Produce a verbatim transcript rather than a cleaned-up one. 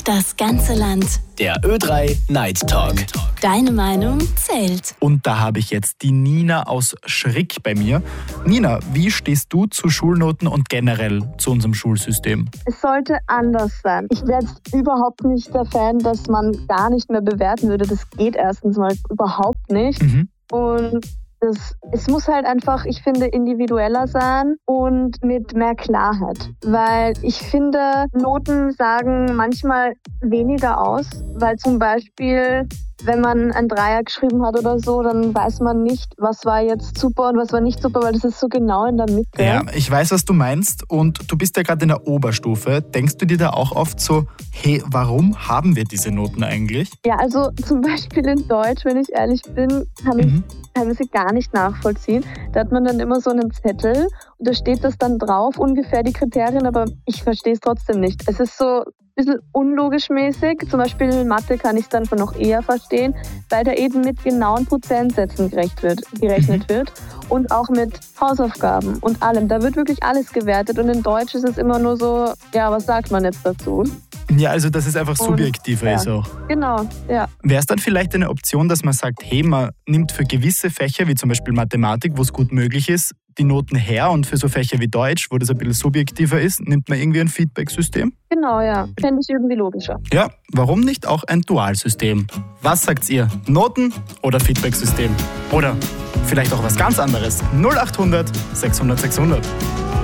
das ganze Land. Der Ö drei Night Talk. Deine Meinung zählt. Und da habe ich jetzt die Nina aus Schrick bei mir. Nina, wie stehst du zu Schulnoten und generell zu unserem Schulsystem? Es sollte anders sein. Ich wäre jetzt überhaupt nicht der Fan, dass man gar nicht mehr bewerten würde. Das geht erstens mal überhaupt nicht. Mhm. Und das, es muss halt einfach, ich finde, individueller sein und mit mehr Klarheit. Weil ich finde, Noten sagen manchmal weniger aus, weil zum Beispiel, wenn man ein Dreier geschrieben hat oder so, dann weiß man nicht, was war jetzt super und was war nicht super, weil das ist so genau in der Mitte. Ja, ich weiß, was du meinst, und du bist ja gerade in der Oberstufe. Denkst du dir da auch oft so, hey, warum haben wir diese Noten eigentlich? Ja, also zum Beispiel in Deutsch, wenn ich ehrlich bin, kann ich Mhm. teilweise gar nicht nachvollziehen. Da hat man dann immer so einen Zettel und da steht das dann drauf, ungefähr die Kriterien, aber ich verstehe es trotzdem nicht. Es ist so ein bisschen unlogisch mäßig. Zum Beispiel in Mathe kann ich es dann schon noch eher verstehen, weil da eben mit genauen Prozentsätzen gerecht wird, gerechnet wird und auch mit Hausaufgaben und allem. Da wird wirklich alles gewertet, und in Deutsch ist es immer nur so, ja, was sagt man jetzt dazu? Ja, also dass es einfach Und, subjektiver ja. ist auch. Genau, ja. Wäre es dann vielleicht eine Option, dass man sagt, hey, man nimmt für gewisse Fächer, wie zum Beispiel Mathematik, wo es gut möglich ist, die Noten her, und für so Fächer wie Deutsch, wo das ein bisschen subjektiver ist, nimmt man irgendwie ein Feedback-System? Genau, ja. Fände ich irgendwie logischer. Ja, warum nicht auch ein Dualsystem? Was sagt ihr? Noten oder Feedback-System? Oder vielleicht auch was ganz anderes? null acht hundert sechshundert sechshundert.